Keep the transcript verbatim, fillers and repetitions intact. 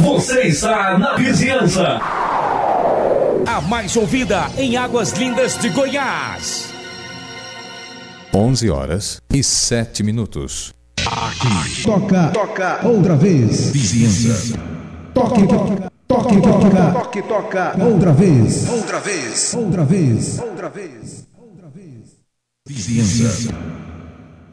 Você está na vizinhança. A mais ouvida em Águas Lindas de Goiás. onze horas e sete minutos. Aqui. Toca. Toca. Outra vez. Vizinhança. Toque, toca. Toque, toca. Toque, toca. Outra vez. Outra vez. Outra vez. Outra vez. Outra vez. Vizinhança.